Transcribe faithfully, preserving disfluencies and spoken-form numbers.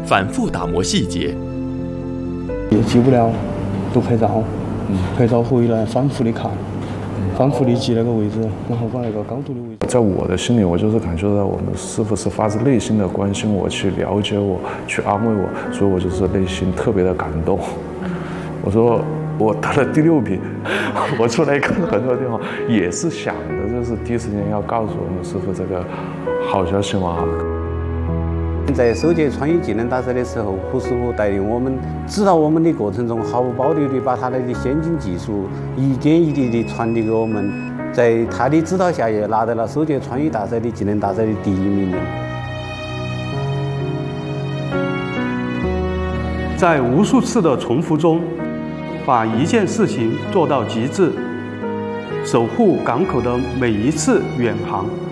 反复打磨细节。 也记不了，都拍照，嗯、拍照回来反复的看，反复的记那个位置，然后把那个高度的位置。 在我的心里，我就是感觉到我们师傅是发自内心的关心我，去了解我，去安慰我，所以我就是内心特别的感动。我说我得了第六名，我出来看很多地方也是想的，就是第一时间要告诉我们师傅这个好消息嘛。 在首届川渝技能大赛的时候，胡师傅带领我们指导我们的过程中，毫无保留地把他的先进技术一点一滴地传递给我们，在他的指导下，也拿到了首届川渝大赛的技能大赛的第一名。 在无数次的重复中，把一件事情做到极致，守护港口的每一次远航。